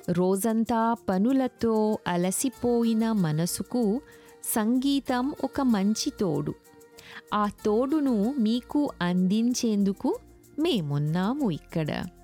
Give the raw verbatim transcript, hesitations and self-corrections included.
రోజంతా పనులతో అలసిపోయిన మనసుకు సంగీతం ఒక మంచి తోడు. ఆ తోడును మీకు అందించేందుకు మేమున్నాము ఇక్కడ.